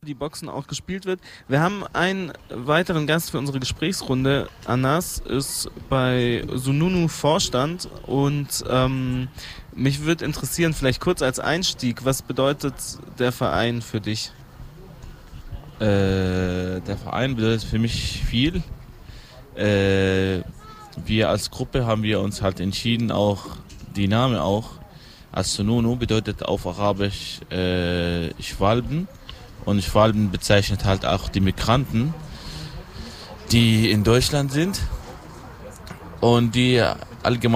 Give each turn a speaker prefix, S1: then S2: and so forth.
S1: die Boxen auch gespielt wird. Wir haben einen weiteren Gast für unsere Gesprächsrunde. Anas ist bei Sununu Vorstand und mich würde interessieren, vielleicht kurz als Einstieg, was bedeutet der Verein für dich?
S2: Der Verein bedeutet für mich viel. Wir als Gruppe haben wir uns halt entschieden, auch die Name auch, As-Sununu bedeutet auf Arabisch Schwalben. Und Schwalben bezeichnet halt auch die Migranten, die in Deutschland sind und die allgemein